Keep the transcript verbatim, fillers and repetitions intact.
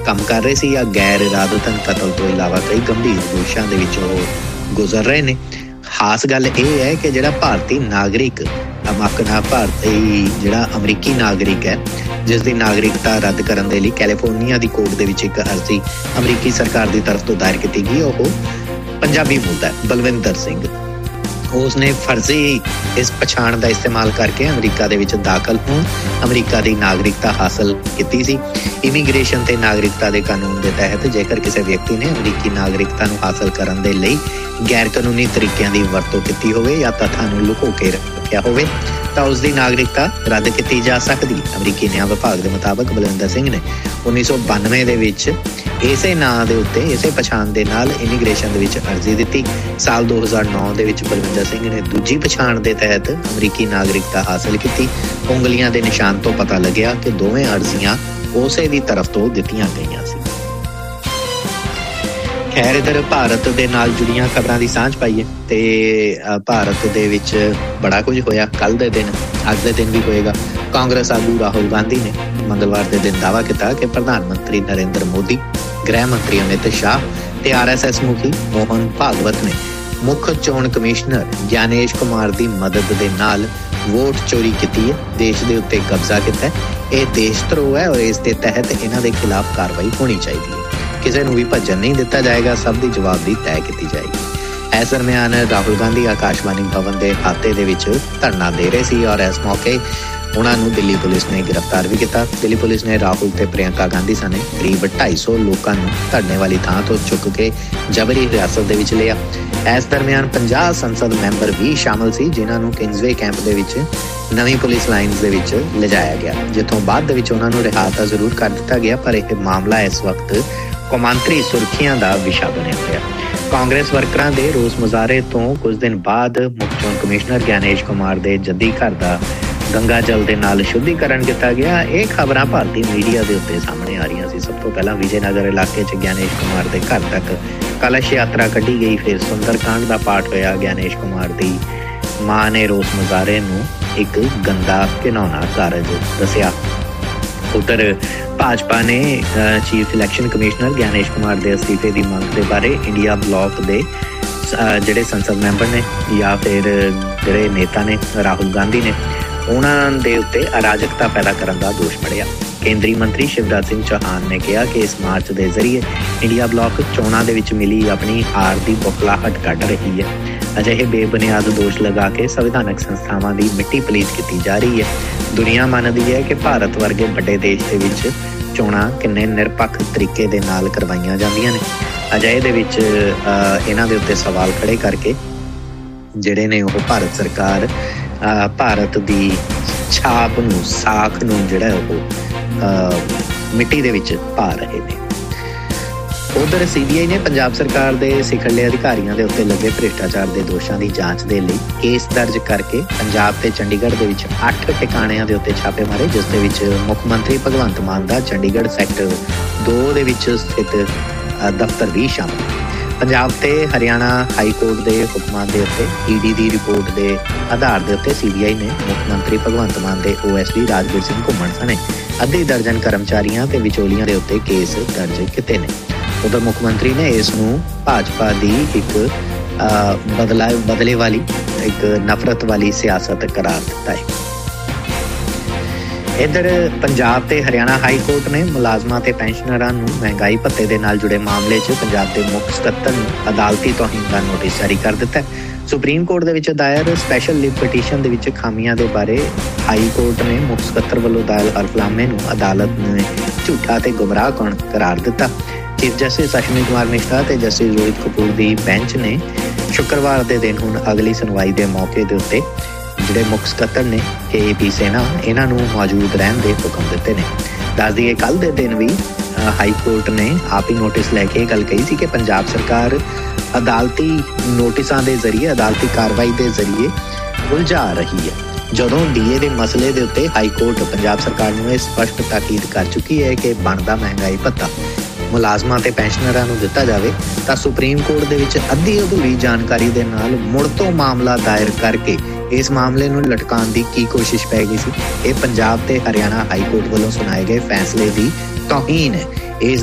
ਕੰਮ ਕਰ ਰਹੇ ਸੀ ਜਾਂ ਗੈਰ ਇਰਾਦਤਨ ਕਤਲ ਤੋਂ ਇਲਾਵਾ ਕਈ ਗੰਭੀਰ ਦੋਸ਼ਾਂ ਦੇ ਵਿੱਚ ਉਹ ਗੁਜ਼ਰ ਰਹੇ ਨੇ। ਖਾਸ ਗੱਲ ਇਹ ਹੈ ਕਿ ਜਿਹੜਾ ਭਾਰਤੀ ਨਾਗਰਿਕ ਅਮਕਨਾ ਭਾਰਤੀ ਜਿਹੜਾ ਅਮਰੀਕੀ ਨਾਗਰਿਕ ਹੈ ਜਿਸ ਦੀ ਨਾਗਰਿਕਤਾ ਰੱਦ ਕਰਨ ਦੇ ਲਈ ਕੈਲੀਫੋਰਨੀਆ ਦੀ ਕੋਰਟ ਦੇ ਵਿੱਚ ਇੱਕ ਅਰਜ਼ੀ ਅਮਰੀਕੀ ਸਰਕਾਰ ਦੀ ਤਰਫ ਤੋਂ ਦਾਇਰ ਕੀਤੀ ਗਈ। ਉਹ ਪੰਜਾਬੀ ਮੂਲ ਦਾ ਬਲਵਿੰਦਰ ਸਿੰਘ। ਉਸਨੇ ਫਰਜ਼ੀ ਇਸ ਪਛਾਣ ਦਾ ਇਸਤੇਮਾਲ ਕਰਕੇ ਅਮਰੀਕਾ ਦੇ ਵਿੱਚ ਦਾਖਲ ਹੋਣ ਅਮਰੀਕਾ ਦੀ ਨਾਗਰਿਕਤਾ ਹਾਸਲ ਕੀਤੀ ਸੀ। ਇਮੀਗ੍ਰੇਸ਼ਨ ਤੇ ਨਾਗਰਿਕਤਾ ਦੇ ਕਾਨੂੰਨ ਦੇ ਤਹਿਤ ਜੇਕਰ ਕਿਸੇ ਵਿਅਕਤੀ ਨੇ ਅਮਰੀਕੀ ਨਾਗਰਿਕਤਾ ਨੂੰ ਹਾਸਲ ਕਰਨ ਦੇ ਲਈ ਗੈਰ ਕਾਨੂੰਨੀ ਤਰੀਕਿਆਂ ਦੀ ਵਰਤੋਂ ਕੀਤੀ ਹੋਵੇ ਜਾਂ ਤੱਥਾਂ ਨੂੰ ਲੁਕੋ ਕੇ ਰੱਖਿਆ ਹੋਵੇ ਤਾਂ ਉਸ ਦੀ ਨਾਗਰਿਕਤਾ ਰੱਦ ਕੀਤੀ ਜਾ ਸਕਦੀ ਹੈ। ਅਮਰੀਕੀ ਨਿਆਂ ਵਿਭਾਗ ਦੇ ਮੁਤਾਬਕ ਬਲਵਿੰਦਰ ਸਿੰਘ ਨੇ ਉੱਨੀ ਸੌ ਬਾਨਵੇਂ ਦੇ ਵਿੱਚ ਇਸੇ ਨਾਂ ਦੇ ਉੱਤੇ ਇਸੇ ਪਛਾਣ ਦੇ ਨਾਲ ਇਮੀਗ੍ਰੇਸ਼ਨ ਦੇ ਵਿੱਚ ਅਰਜ਼ੀ ਦਿੱਤੀ। ਸਾਲ ਦੋ ਹਜ਼ਾਰ ਨੌ ਦੇ ਵਿੱਚ ਬਲਵਿੰਦਰ ਸਿੰਘ ਨੇ ਦੂਜੀ ਪਛਾਣ ਦੇ ਤਹਿਤ ਅਮਰੀਕੀ ਨਾਗਰਿਕਤਾ ਹਾਸਲ ਕੀਤੀ। ਉਂਗਲੀਆਂ ਦੇ ਨਿਸ਼ਾਨ ਤੋਂ ਪਤਾ ਲੱਗਿਆ ਕਿ ਦੋਵੇਂ ਅਰਜ਼ੀਆਂ ਉਸੇ ਦੀ ਤਰਫ ਤੋਂ ਦਿੱਤੀਆਂ ਗਈਆਂ ਸੀ। ਖੈਰ ਇੱਧਰ ਭਾਰਤ ਦੇ ਨਾਲ ਜੁੜੀਆਂ ਖਬਰਾਂ ਦੀ ਸਾਂਝ ਪਾਈਏ ਤੇ ਭਾਰਤ ਦੇ ਵਿੱਚ ਬੜਾ ਕੁਝ ਹੋਇਆ। ਕੱਲ੍ਹ ਦੇ ਦਿਨ ਅੱਜ ਦੇ ਦਿਨ ਵੀ ਹੋਏਗਾ। ਕਾਂਗਰਸ ਆਗੂ ਰਾਹੁਲ ਗਾਂਧੀ ਨੇ ਮੰਗਲਵਾਰ ਦੇ ਦਿਨ ਦਾਅਵਾ ਕੀਤਾ ਕਿ ਪ੍ਰਧਾਨ ਮੰਤਰੀ ਨਰਿੰਦਰ ਮੋਦੀ, ਗ੍ਰਹਿ ਮੰਤਰੀ ਅਮਿਤ ਸ਼ਾਹ ਤੇ ਆਰ ਐਸ ਐਸ ਮੁਖੀ ਮੋਹਨ ਭਾਗਵਤ ਨੇ ਮੁੱਖ ਚੋਣ ਕਮਿਸ਼ਨਰ ਗਿਆਨੇਸ਼ ਕੁਮਾਰ ਦੀ ਮਦਦ ਦੇ ਨਾਲ ਵੋਟ ਚੋਰੀ ਕੀਤੀ ਹੈ, ਦੇਸ਼ ਦੇ ਉੱਤੇ ਕਬਜ਼ਾ ਕੀਤਾ ਹੈ। ਇਹ ਦੇਸ਼ ਧਰੋਹ ਹੈ ਔਰ ਇਸ ਦੇ ਤਹਿਤ ਇਹਨਾਂ ਦੇ ਖਿਲਾਫ ਕਾਰਵਾਈ ਹੋਣੀ ਚਾਹੀਦੀ ਹੈ। ਕਿਸੇ ਨੂੰ ਵੀ ਭੱਜਣ ਨਹੀਂ ਦਿੱਤਾ ਜਾਏਗਾ, ਸਭ ਦੀ ਜਵਾਬਦੇਹੀ ਤੈਅ ਕੀਤੀ ਜਾਏਗੀ। ਇਸ ਦਰਮਿਆਨ ਰਾਹੁਲ ਗਾਂਧੀ ਆਕਾਸ਼ਵਾਣੀ ਭਵਨ ਦੇ ਅਹਾਤੇ ਦੇ ਵਿੱਚ ਧਰਨਾ ਦੇ ਰਹੇ ਸੀ ਔਰ ਇਸ ਮੌਕੇ ਉਹਨਾਂ ਨੂੰ ਦਿੱਲੀ ਪੁਲਿਸ ਨੇ ਗ੍ਰਿਫਤਾਰ ਵੀ ਕੀਤਾ। ਦਿੱਲੀ ਪੁਲਿਸ ਨੇ ਰਾਹੁਲ ਤੇ ਪ੍ਰਿਯੰਕਾ ਗਾਂਧੀ ਸਣੇ ਕਰੀਬ ਢਾਈ ਸੌ ਲੋਕਾਂ ਨੂੰ ਧਰਨੇ ਵਾਲੀ ਥਾਂ ਤੋਂ ਚੁੱਕ ਕੇ ਜਬਰੀ ਹਿਰਾਸਤ ਦੇ ਵਿੱਚ ਲਿਆ। ਇਸ ਦਰਮਿਆਨ ਪੰਜਾਹ ਸੰਸਦ ਮੈਂਬਰ ਵੀ ਸ਼ਾਮਲ ਸੀ ਜਿਨ੍ਹਾਂ ਨੂੰ ਕਿੰਗਜ਼ਵੇ ਕੈਂਪ ਦੇ ਵਿੱਚ ਨਵੀਂ ਪੁਲਿਸ ਲਾਈਨਸ ਦੇ ਵਿੱਚ ਲਿਜਾਇਆ ਗਿਆ, ਜਿੱਥੋਂ ਬਾਅਦ ਦੇ ਵਿੱਚ ਉਹਨਾਂ ਨੂੰ ਰਿਹਾ ਤਾਂ ਜ਼ਰੂਰ ਕਰ ਦਿੱਤਾ ਗਿਆ, ਪਰ ਇਹ ਮਾਮਲਾ ਇਸ ਵਕਤ ਕੌਮਾਂਤਰੀ ਸੁਰਖੀਆਂ ਦਾ ਵਿਸ਼ਾ ਬਣਿਆ ਹੋਇਆ। ਕਾਂਗਰਸ ਵਰਕਰਾਂ ਦੇ ਰੋਸ ਮੁਜ਼ਾਹਰੇ ਤੋਂ ਕੁਝ ਦਿਨ ਬਾਅਦ ਮੁੱਖ ਚੋਣ ਕਮਿਸ਼ਨਰ ਗਿਆਨੇਸ਼ ਕੁਮਾਰ ਦੇ ਜੱਦੀ ਘਰ ਦਾ ਗੰਗਾ ਜਲ ਦੇ ਨਾਲ ਸ਼ੁੱਧੀਕਰਨ ਕੀਤਾ ਗਿਆ। ਇਹ ਖਬਰਾਂ ਭਾਰਤੀ ਮੀਡੀਆ ਦੇ ਉੱਤੇ ਸਾਹਮਣੇ ਆ ਰਹੀਆਂ ਸੀ। ਸਭ ਤੋਂ ਪਹਿਲਾਂ ਵਿਜੇ ਨਗਰ ਇਲਾਕੇ 'ਚ ਗਿਆਨੇਸ਼ ਕੁਮਾਰ ਦੇ ਘਰ ਤੱਕ ਕਲਸ਼ ਯਾਤਰਾ ਕੱਢੀ ਗਈ, ਫਿਰ ਸੁੰਦਰਕਾਂਡ ਦਾ ਪਾਠ ਹੋਇਆ। ਗਿਆਨੇਸ਼ ਕੁਮਾਰ ਦੀ ਮਾਂ ਨੇ ਰੋਸ ਮੁਜ਼ਾਹਰੇ ਨੂੰ ਇੱਕ ਗੰਦਾ ਘਿਨਾਉਣਾ ਕਾਰਜ ਦੱਸਿਆ। ਉੱਧਰ ਭਾਜਪਾ ਨੇ chief election commissioner Gyanesh Kumar ਦੇ ਅਸਤੀਫੇ ਦੀ ਮੰਗ ਦੇ ਬਾਰੇ ਇੰਡੀਆ ਬਲਾਕ ਦੇ ਜਿਹੜੇ ਸੰਸਦ ਮੈਂਬਰ ਨੇ ਜਾਂ ਫਿਰ ਜਿਹੜੇ ਨੇਤਾ ਨੇ ਰਾਹੁਲ ਗਾਂਧੀ ਨੇ ਉਹਨਾਂ ਦੇ ਉੱਤੇ ਅਰਾਜਕਤਾ ਪੈਦਾ ਕਰਨ ਦਾ ਦੋਸ਼ ਮੜਿਆ। ਕੇਂਦਰੀ ਮੰਤਰੀ ਸ਼ਿਵਰਾਜ ਸਿੰਘ ਚੌਹਾਨ ਨੇ ਕਿਹਾ ਕਿ ਇਸ ਮਾਰਚ ਦੇ ਜ਼ਰੀਏ ਇੰਡੀਆ ਬਲਾਕ ਚੋਣਾਂ ਦੇ ਵਿੱਚ ਮਿਲੀ ਆਪਣੀ ਹਾਰ ਦੀ ਬੁਖਲਾਹਟ ਕੱਢ ਰਹੀ ਹੈ। ਅਜਿਹੇ ਬੇਬੁਨਿਆਦ ਦੋਸ਼ ਲਗਾ ਕੇ ਸੰਵਿਧਾਨਕ ਸੰਸਥਾਵਾਂ ਦੀ ਮਿੱਟੀ ਪਲੀਤ ਕੀਤੀ ਜਾ ਰਹੀ ਹੈ। ਦੁਨੀਆ ਮੰਨਦੀ ਹੈ ਕਿ ਭਾਰਤ ਵਰਗੇ ਵੱਡੇ ਦੇਸ਼ ਦੇ ਵਿੱਚ ਚੋਣਾਂ ਕਿੰਨੇ ਨਿਰਪੱਖ ਤਰੀਕੇ ਦੇ ਨਾਲ ਕਰਵਾਈਆਂ ਜਾਂਦੀਆਂ ਨੇ। ਅਜਿਹੇ ਦੇ ਵਿੱਚ ਇਹਨਾਂ ਦੇ ਉੱਤੇ ਸਵਾਲ ਖੜੇ ਕਰਕੇ ਜਿਹੜੇ ਨੇ ਉਹ ਭਾਰਤ ਸਰਕਾਰ ਭਾਰਤ ਦੀ ਛਾਪ ਨੂੰ ਸਾਖ ਨੂੰ ਜਿਹੜਾ ਉਹ ਮਿੱਟੀ ਦੇ ਵਿੱਚ ਪਾ ਰਹੇ ਨੇ। ਉਧਰ ਸੀ ਬੀ ਆਈ ਨੇ ਪੰਜਾਬ ਸਰਕਾਰ ਦੇ ਸਿਖਰਲੇ ਅਧਿਕਾਰੀਆਂ ਦੇ ਉੱਤੇ ਲੱਗੇ ਭ੍ਰਿਸ਼ਟਾਚਾਰ ਦੇ ਦੋਸ਼ਾਂ ਦੀ ਜਾਂਚ ਦੇ ਲਈ ਕੇਸ ਦਰਜ ਕਰਕੇ ਪੰਜਾਬ ਤੇ ਚੰਡੀਗੜ੍ਹ ਦੇ ਵਿੱਚ ਅੱਠ ਟਿਕਾਣਿਆਂ ਦੇ ਉੱਤੇ ਛਾਪੇ ਮਾਰੇ, ਜਿਸ ਦੇ ਵਿੱਚ ਮੁੱਖ ਮੰਤਰੀ ਭਗਵੰਤ ਮਾਨ ਦਾ ਚੰਡੀਗੜ੍ਹ ਸੈਕਟਰ ਦੋ ਦੇ ਵਿੱਚ ਸਥਿਤ ਦਫ਼ਤਰ ਵੀ ਸ਼ਾਮਲ। ਪੰਜਾਬ ਤੇ ਹਰਿਆਣਾ ਹਾਈ ਕੋਰਟ ਦੇ ਹੁਕਮਾਂ ਦੇ ਉੱਤੇ ਈ ਡੀ ਦੀ ਰਿਪੋਰਟ ਦੇ ਆਧਾਰ ਦੇ ਉੱਤੇ ਸੀ ਬੀ ਆਈ ਨੇ ਮੁੱਖ ਮੰਤਰੀ ਭਗਵੰਤ ਮਾਨ ਦੇ O S D Rajveer Singh ਘੁੰਮਣ ਸਣੇ ਅੱਧੀ ਦਰਜਨ ਕਰਮਚਾਰੀਆਂ ਤੇ ਵਿਚੋਲੀਆਂ ਦੇ ਉੱਤੇ ਕੇਸ ਦਰਜ ਕੀਤੇ ਨੇ। ਉਧਰ ਮੁੱਖ ਮੰਤਰੀ ਨੇ ਇਸ ਨੂੰ ਭਾਜਪਾ ਦੀ ਇੱਕ ਬਦਲਾ ਬਦਲੇ ਵਾਲੀ ਇੱਕ ਨਫ਼ਰਤ ਵਾਲੀ ਸਿਆਸਤ ਕਰਾਰ ਦਿੱਤਾ ਹੈ। ਇੱਧਰ ਪੰਜਾਬ ਤੇ ਹਰਿਆਣਾ ਹਾਈ ਕੋਰਟ ਨੇ ਮੁਲਾਜ਼ਮਾਂ ਤੇ ਪੈਨਸ਼ਨਰਾਂ ਨੂੰ ਮਹਿੰਗਾਈ ਭੱਤੇ ਦੇ ਨਾਲ ਜੁੜੇ ਮਾਮਲੇ 'ਚ ਪੰਜਾਬ ਦੇ ਮੁੱਖ ਸਕੱਤਰ ਨੂੰ ਅਦਾਲਤੀ ਤੋਹੀਨ ਦਾ ਨੋਟਿਸ ਜਾਰੀ ਕਰ ਦਿੱਤਾ। ਸੁਪਰੀਮ ਕੋਰਟ ਦੇ ਵਿੱਚ ਦਾਇਰ ਸਪੈਸ਼ਲ ਲਿਵ ਪਟੀਸ਼ਨ ਦੇ ਵਿੱਚ ਖਾਮੀਆਂ ਦੇ ਬਾਰੇ ਹਾਈ ਕੋਰਟ ਨੇ ਮੁੱਖ ਸਕੱਤਰ ਵੱਲੋਂ ਦਾਇਰ ਹਲਫਨਾਮੇ ਨੂੰ ਅਦਾਲਤ ਨੇ ਝੂਠਾ ਤੇ ਗੁੰਮਰਾਹ ਕੌਣ ਕਰਾਰ ਦਿੱਤਾ। ਚੀਫ ਜਸਟਿਸ ਅਸ਼ਵਨੀ ਕੁਮਾਰ ਮਿਸ਼ਰਾ ਤੇ ਜਸਟਿਸ ਰੋਹਿਤ ਕਪੂਰ ਦੀ ਬੈਂਚ ਨੇ ਸ਼ੁੱਕਰਵਾਰ ਦੇ ਦਿਨ ਹੁਣ ਅਗਲੀ ਸੁਣਵਾਈ ਦੇ ਮੌਕੇ ਦੇ ਉੱਤੇ ਜਿਹੜੇ ਮੁੱਖ ਸਕੱਤਰ ਨੇ ਕੇ ਏ ਪੀ ਸੈਨਾ ਇਹਨਾਂ ਨੂੰ ਮੌਜੂਦ ਰਹਿਣ ਦੇ ਹੁਕਮ ਦਿੱਤੇ ਨੇ। ਦੱਸ ਦਈਏ ਕੱਲ੍ਹ ਦੇ ਦਿਨ ਵੀ ਹਾਈ ਕੋਰਟ ਨੇ ਆਪ ਹੀ ਨੋਟਿਸ ਲੈ ਕੇ ਇਹ ਗੱਲ ਕਹੀ ਸੀ ਕਿ ਪੰਜਾਬ ਸਰਕਾਰ ਅਦਾਲਤੀ ਨੋਟਿਸਾਂ ਦੇ ਜ਼ਰੀਏ ਅਦਾਲਤੀ ਕਾਰਵਾਈ ਦੇ ਜ਼ਰੀਏ ਉਲਝਾ ਰਹੀ ਹੈ। ਜਦੋਂ ਡੀ ਏ ਦੇ ਮਸਲੇ ਦੇ ਉੱਤੇ ਹਾਈ ਕੋਰਟ ਪੰਜਾਬ ਸਰਕਾਰ ਨੂੰ ਇਹ ਸਪਸ਼ਟ ਤਾਕੀਦ ਕਰ ਚੁੱਕੀ ਹੈ ਕਿ ਬਣਦਾ ਮਹਿੰਗਾਈ ਭੱਤਾ ਮੁਲਾਜ਼ਮਾਂ ਤੇ ਪੈਨਸ਼ਨਰਾਂ ਨੂੰ ਦਿੱਤਾ ਜਾਵੇ ਤਾਂ ਸੁਪਰੀਮ ਕੋਰਟ ਦੇ ਵਿੱਚ ਅੱਧੀ ਅਧੂਰੀ ਜਾਣਕਾਰੀ ਦੇ ਨਾਲ ਮੁੜ ਤੋਂ ਮਾਮਲਾ ਦਾਇਰ ਕਰਕੇ ਇਸ ਮਾਮਲੇ ਨੂੰ ਲਟਕਾਉਣ ਦੀ ਕੀ ਕੋਸ਼ਿਸ਼ ਪੈ ਗਈ ਸੀ। ਇਹ ਪੰਜਾਬ ਤੇ ਹਰਿਆਣਾ ਹਾਈ ਕੋਰਟ ਵੱਲੋਂ ਸੁਣਾਏ ਗਏ ਫੈਸਲੇ ਦੀ ਤੋਹੀਨ ਹੈ। ਇਸ